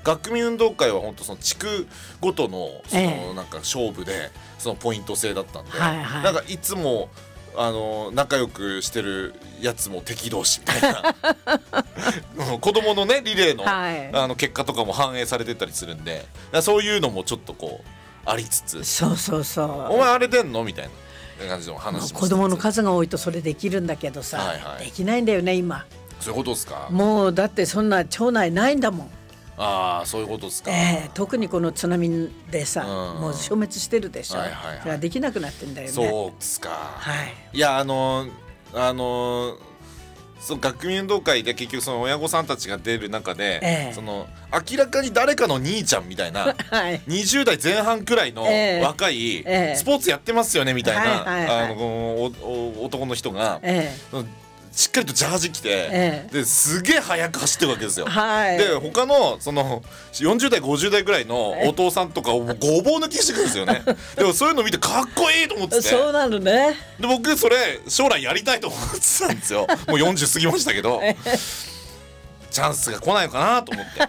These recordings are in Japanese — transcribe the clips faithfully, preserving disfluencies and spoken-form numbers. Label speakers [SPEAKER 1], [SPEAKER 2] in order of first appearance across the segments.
[SPEAKER 1] 学民運動会は本当その地区ごとのそ
[SPEAKER 2] え
[SPEAKER 1] のなんか勝負でそのポイント制だったんで、
[SPEAKER 2] はいはい、
[SPEAKER 1] なんかいつもあの仲良くしてるやつも敵同士みたいな子供のねリレーの、はい、あの結果とかも反映されてたりするんで、そういうのもちょっとこうありつつ、
[SPEAKER 2] そうそうそう、
[SPEAKER 1] お前あれ出んのみたいな感じの話もして、
[SPEAKER 2] 子供の数が多いとそれできるんだけどさ、はいはい、できないんだよね今。
[SPEAKER 1] そういうことですか。
[SPEAKER 2] もうだってそんな町内ないんだもん。
[SPEAKER 1] ああ、そういうことですか。
[SPEAKER 2] えー、特にこの津波でさ、うん、もう消滅してるでしょ、はいはいはい、それはできなくなってんだよね。
[SPEAKER 1] そうですか、
[SPEAKER 2] はい、
[SPEAKER 1] いやあのあのそう学民運動会で結局その親御さんたちが出る中で、えー、その明らかに誰かの兄ちゃんみたいな、はい、にじゅう代前半くらいの若い、えーえー、スポーツやってますよねみたいな、はいはいはい、あのおお男の人が、えーしっかりとジャージ着て、ええ、ですげえ速く走ってるわけですよ、はい、で他のそのよんじゅう代ごじゅう代ぐらいのお父さんとかをもうごぼう抜きしてくるんですよねでもそういうの見てかっこいいと思ってて、
[SPEAKER 2] そうなのね。
[SPEAKER 1] で僕それ将来やりたいと思ってたんですよもうよんじゅう過ぎましたけど、ええ、チャンスが来ないのかなと思って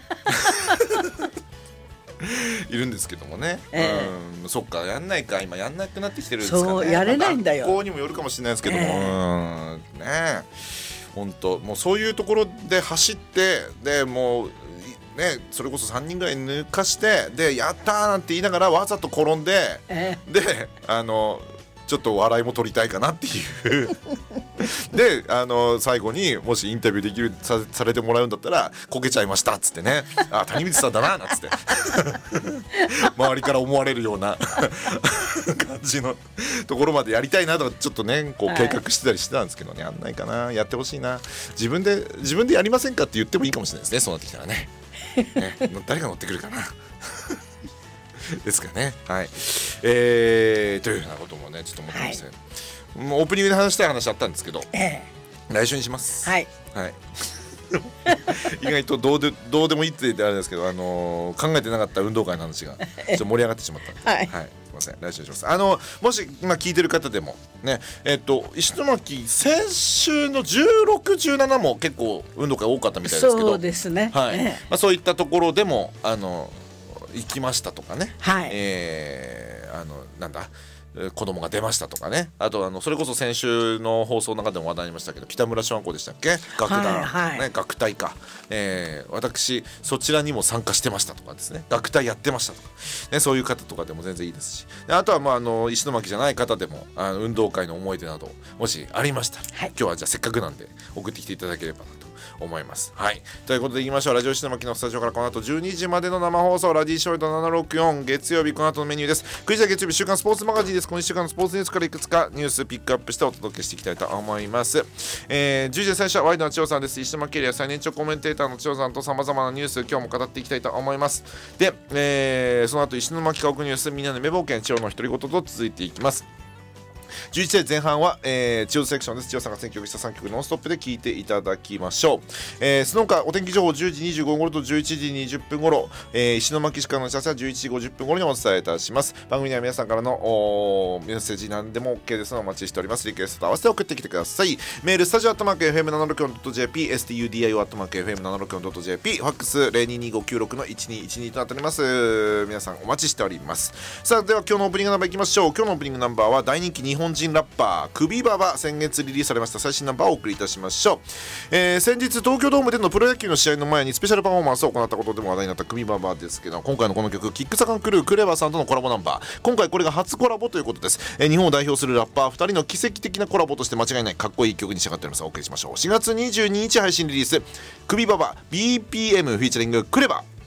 [SPEAKER 1] いるんですけどもね、えー、うん、そっか、やんないか、今やんなくなってきてるんですかね。
[SPEAKER 2] そうやれないんだよ。
[SPEAKER 1] 学校にもよるかもしれないですけども、えー、うんね、本当もうそういうところで走ってでもうね、それこそさんにんぐらい抜かしてでやったーなんて言いながらわざと転んで、えー、であのちょっと笑いも取りたいかなっていうであの最後にもしインタビューできる さ, されてもらうんだったらこけちゃいましたっつってね、あ谷口さんだななんつって周りから思われるような感じのところまでやりたいなとかちょっとねこう計画してたりしてたんですけどね、やんないかな、やってほしいな、自分で自分でやりませんかって言ってもいいかもしれないですね、そうなってきたら ね, ね誰が乗ってくるかなですかね。はい、えー、というようなこともねちょっと思ってまして、はい、もうオープニングで話したい話あったんですけど、えー、来週にします。はい、はい、意外とどうで、どうでもいいって言ってあれですけど、あのー、考えてなかった運動会の話がちょっと盛り上がってしまったんで、はい、はい、すいません、来週にします。あのもし今聞いてる方でもね、えっと石巻先週のじゅうろく、じゅうななも結構運動会多かったみたいですけど、
[SPEAKER 2] そうですね、
[SPEAKER 1] はい、
[SPEAKER 2] えー
[SPEAKER 1] まあ、そういったところでもあの行きましたとかね、
[SPEAKER 2] はい、
[SPEAKER 1] えー、あのなんだ子供が出ましたとかね、あとあのそれこそ先週の放送の中でも話題になりましたけど北村小学校でしたっけ、楽団、はいはい、ね、楽隊か、えー、私そちらにも参加してましたとかですね、楽隊やってましたとか、ね、そういう方とかでも全然いいですし、あとはまああの石巻じゃない方でもあの運動会の思い出などもしありましたら、はい、今日はじゃあせっかくなんで送ってきていただければなと思います。はい、ということでいきましょう。ラジオ石巻のスタジオからこの後じゅうにじまでの生放送、ラディショイドななひゃくろくじゅうよん、月曜日この後のメニューです。くじ台月曜日週刊スポーツマガジンです。今週間のスポーツニュースからいくつかニュースピックアップしてお届けしていきたいと思います。えー、じゅうじで最初はワイドの千代さんです。石巻エリア最年長コメンテーターの千代さんとさまざまなニュース今日も語っていきたいと思います。で、えー、その後石巻家屋ニュースみんなの目冒険千代の独り言と続いていきます。じゅういちじ前半は、えー、千代セレクションです。千代さんが選曲したさんきょくノンストップで聴いていただきましょう。えー、その他お天気情報じゅうじにじゅうごふん頃とじゅういちじにじゅっぷん頃、えー、石巻市からの知らせはじゅういちじごじゅっぷん頃にお伝えいたします。番組には皆さんからのメッセージ何でも OK ですのでお待ちしております。リクエストと合わせて送ってきてください。メールスタジオアットマーク エフエムななひゃくろくよんドットジェーピー エスティーユーディーアイオー アットマーク エフエムななひゃくろくよんドットジェーピー ファックス ゼロににごきゅうろくのいちにいちにとなっております。皆さんお待ちしております。さあでは今日のオープニングナンバーいきましょう。今日のオープニングナンバーは大人気日本人ラッパークビババ、先月リリースされました最新ナンバーをお送りいたしましょう。えー、先日東京ドームでのプロ野球の試合の前にスペシャルパフォーマンスを行ったことでも話題になったクビババですけど、今回のこの曲キックサカンクルークレバーさんとのコラボナンバー、今回これが初コラボということです。えー、日本を代表するラッパーふたりの奇跡的なコラボとして間違いないかっこいい曲に仕上がっております。お送りしましょう。しがつにじゅうににち配信リリースクビババ ビーピーエム フィーチャリングクレバー。